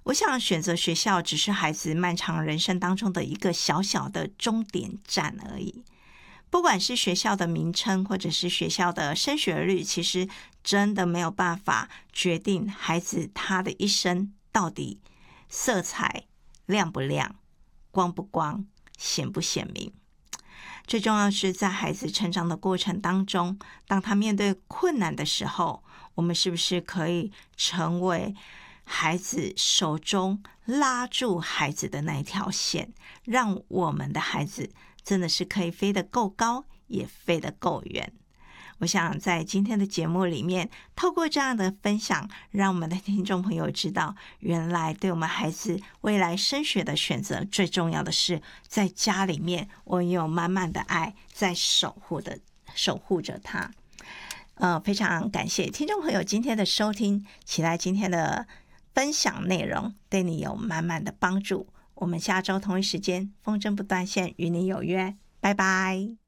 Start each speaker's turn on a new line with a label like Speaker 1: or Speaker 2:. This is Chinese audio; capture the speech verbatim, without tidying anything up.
Speaker 1: 我想选择学校只是孩子漫长人生当中的一个小小的终点站而已。不管是学校的名称或者是学校的升学率，其实真的没有办法决定孩子他的一生到底色彩亮不亮，光不光，显不显明。最重要是在孩子成长的过程当中，当他面对困难的时候，我们是不是可以成为孩子手中拉住孩子的那一条线，让我们的孩子真的是可以飞得够高，也飞得够远。我想在今天的节目里面，透过这样的分享，让我们的听众朋友知道，原来对我们孩子未来升学的选择，最重要的是在家里面我们有满满的爱在守护的守护着他。呃，非常感谢听众朋友今天的收听，期待今天的分享内容对你有满满的帮助。我们下周同一时间风筝不断线与你有约，拜拜。